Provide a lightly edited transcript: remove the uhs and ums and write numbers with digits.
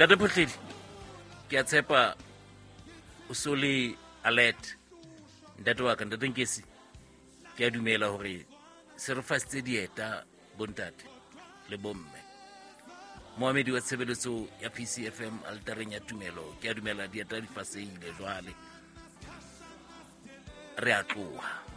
Ntate Phohledi, ke a tshepa o so le alert. Ntate wa ka, Ntate Nkesi, ke a dumela hore se re fasitse dieta bontate le bomme. Mohamedi wa tshebeletso ya PCFM altareng ya tumelo, ke a dumela dieta di fasehile jwale. Re a tloha.